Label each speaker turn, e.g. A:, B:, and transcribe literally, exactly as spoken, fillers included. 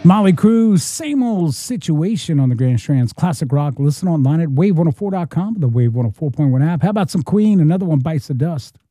A: Molly Cruz, same old situation on the Grand Strands Classic Rock. Listen online at wave one oh four dot com, the Wave one oh four point one app. How about some Queen? Another one bites the dust.